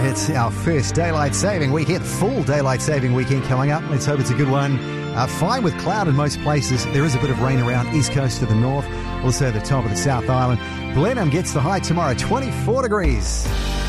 It's our first daylight saving weekend, full daylight saving weekend coming up. Let's hope it's a good one. Fine with cloud in most places. There is a bit of rain around east coast to the north, also the top of the South Island. Blenheim gets the high tomorrow, 24 degrees.